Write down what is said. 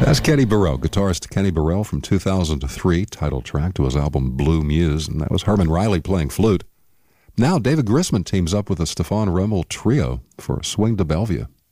That's Kenny Burrell, guitarist Kenny Burrell from 2003, title track to his album Blue Muse, and that was Herman Riley playing flute. Now David Grisman teams up with the Stefan Rommel Trio for Swing to Bellevue.